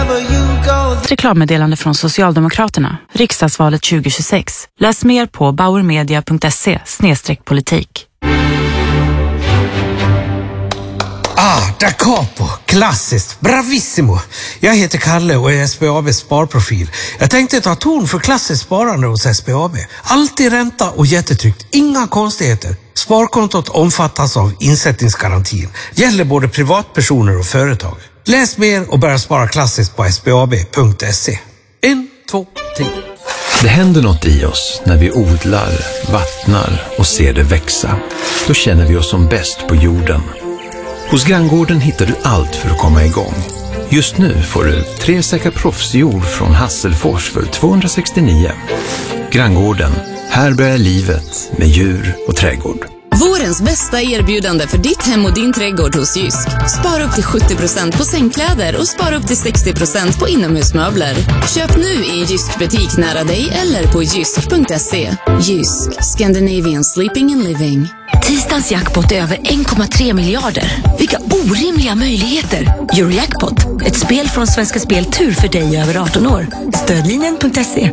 Reklammeddelande från Socialdemokraterna. Riksdagsvalet 2026. Läs mer på bauermedia.se/politik. Da capo. Klassiskt. Bravissimo. Jag heter Kalle och är SBABs sparprofil. Jag tänkte ta ton för klassiskt sparande hos SBAB. Alltid ränta och jättetryggt. Inga konstigheter. Sparkontot omfattas av insättningsgarantin. Gäller både privatpersoner och företag. Läs mer och börja spara klassiskt på sbab.se. 1, 2, 3. Det händer något i oss när vi odlar, vattnar och ser det växa. Då känner vi oss som bäst på jorden. Hos Granngården hittar du allt för att komma igång. Just nu får du 3 säckar proffsjord från Hasselfors för 269. Granngården, här börjar livet med djur och trädgård. Vårens bästa erbjudande för ditt hem och din trädgård hos Jysk. Spara upp till 70% på sängkläder och spara upp till 60% på inomhusmöbler. Köp nu i en Jysk-butik nära dig eller på jysk.se. Jysk, Scandinavian Sleeping and Living. Tisdagens jackpot är över 1,3 miljarder. Vilka orimliga möjligheter. Eurojackpot, ett spel från Svenska Spel Tur för dig över 18 år. Stödlinjen.se.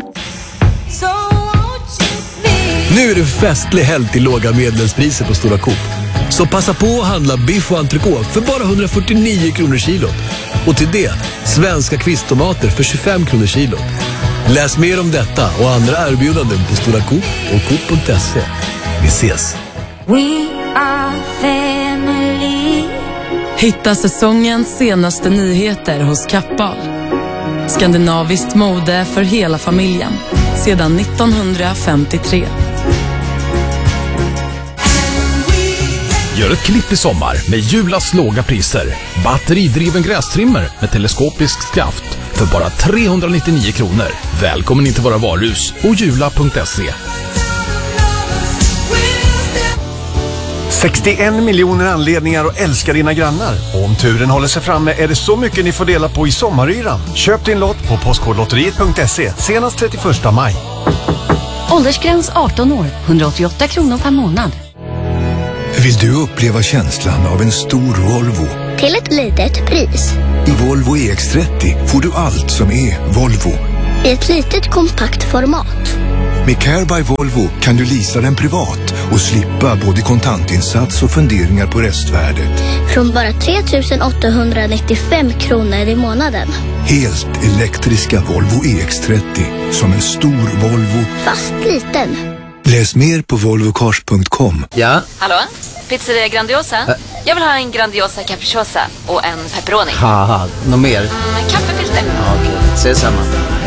Nu är det festlig helg till låga medlemspriser på Stora Coop. Så passa på att handla biff och entrecote för bara 149 kronor kilot. Och till det, svenska kvisttomater för 25 kronor kilot. Läs mer om detta och andra erbjudanden på Stora Coop och coop.se. Vi ses! We are family. Hitta säsongens senaste nyheter hos Kappahl. Skandinaviskt mode för hela familjen. Sedan 1953. Gör ett klipp i sommar med Julas låga priser. Batteridriven grästrimmer med teleskopisk skaft för bara 399 kronor. Välkommen in till våra varuhus och jula.se. 61 miljoner anledningar att älska dina grannar. Och om turen håller sig framme är det så mycket ni får dela på i sommaryran. Köp din lott på postkodlotteriet.se senast 31 maj. Åldersgräns 18 år, 188 kronor per månad. Vill du uppleva känslan av en stor Volvo? Till ett litet pris. I Volvo EX30 får du allt som är Volvo. I ett litet kompakt format. Med Care by Volvo kan du leasa den privat och slippa både kontantinsats och funderingar på restvärdet. Från bara 3 895 kronor i månaden. Helt elektriska Volvo EX30 som en stor Volvo. Fast liten. Läs mer på volvocars.com. Ja? Hallå? Pizzeria Grandiosa? Jag vill ha en Grandiosa capriciosa och en pepperoni. Haha, något mer? Kaffefilter. Okej, ses samma.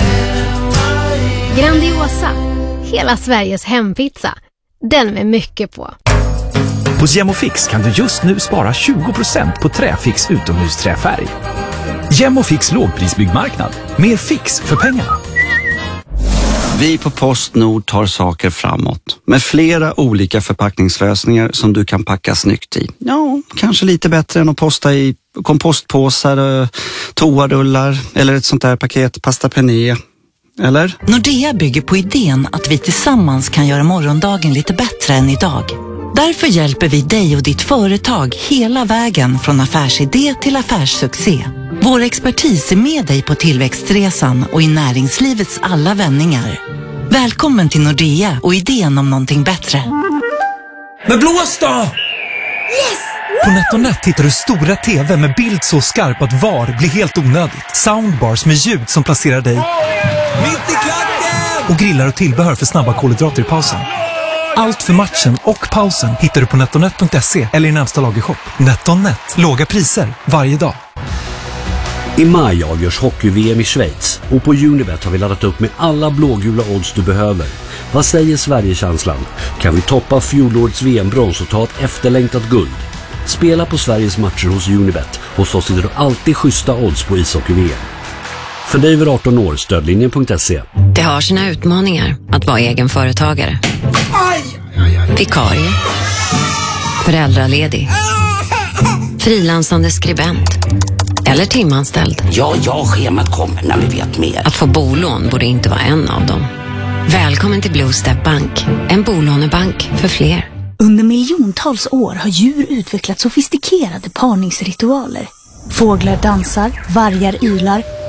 Grandiosa, hela Sveriges hempizza. Den med mycket på. Hos Gemofix kan du just nu spara 20% på Träfix utomhusträfärg. Gemofix lågprisbyggmarknad. Mer fix för pengarna. Vi på PostNord tar saker framåt. Med flera olika förpackningslösningar som du kan packa snyggt i. Ja, kanske lite bättre än att posta i kompostpåsar, toarullar eller ett sånt där paket pasta pené. Eller? Nordea bygger på idén att vi tillsammans kan göra morgondagen lite bättre än idag. Därför hjälper vi dig och ditt företag hela vägen från affärsidé till affärssuccé. Vår expertis är med dig på tillväxtresan och i näringslivets alla vändningar. Välkommen till Nordea och idén om någonting bättre. Men blås då! Yes! På NetOnNet hittar du stora tv med bild så skarp att VAR blir helt onödigt. Soundbars med ljud som placerar dig mitt i klacken! Och grillar och tillbehör för snabba kolhydrater i pausen. Allt för matchen och pausen hittar du på netonet.se eller i närmsta lagershop. NetOnNet. Låga priser varje dag. I maj avgörs hockey-VM i Schweiz och på Unibet har vi laddat upp med alla blågula odds du behöver. Vad säger Sverigekänslan? Kan vi toppa fjolårets VM-brons och ta ett efterlängtat guld? Spela på Sveriges matcher hos Unibet. Hos oss hittar du alltid schyssta odds på ishockey-VM. För dig över 18 år, stödlinjen.se. Det har sina utmaningar att vara egen företagare. Vikarie. Föräldraledig. Frilansande skribent. Eller timanställd. Ja, schemat kommer när vi vet mer. Att få bolån borde inte vara en av dem. Välkommen till Blue Step Bank. En bolånebank för fler. Under miljontals år har djur utvecklat sofistikerade parningsritualer. Fåglar dansar, vargar ylar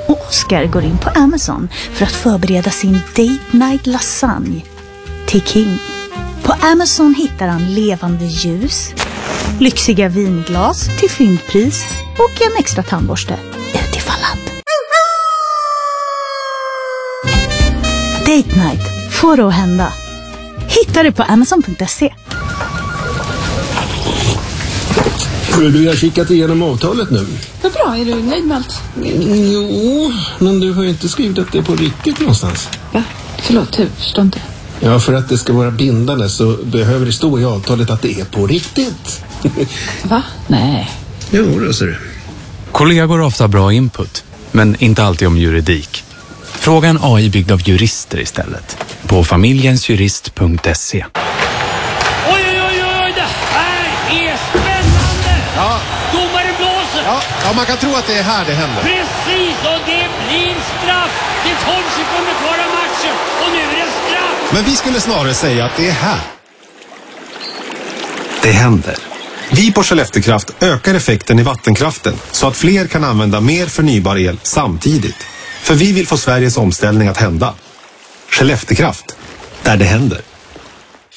Och Oscar går in på Amazon för att förbereda sin date night lasagne till King. På Amazon hittar han levande ljus, lyxiga vinglas till fyndpris och en extra tandborste utifall att. Date night får det att hända. Hittar du på Amazon.se. Du har kikat igenom avtalet nu. Vad bra, är du nöjd med allt? Jo, men du har ju inte skrivit att det är på riktigt någonstans. Va? Förlåt, jag förstår inte. Ja, för att det ska vara bindande så behöver det stå i avtalet att det är på riktigt. Va? Nej. Jo, då ser du. Kollegor har ofta bra input, men inte alltid om juridik. Fråga en AI byggd av jurister istället. På familjensjurist.se. Oj, det här är spännande! Ja. Domaren blåser! Ja, man kan tro att det är här det händer. Precis, och det blir straff! Det är 12 sekunder kvar av matchen, och nu är det straff! Men vi skulle snarare säga att det är här. Det händer. Vi på Skelleftekraft ökar effekten i vattenkraften så att fler kan använda mer förnybar el samtidigt. För vi vill få Sveriges omställning att hända. Skelleftekraft, där det händer.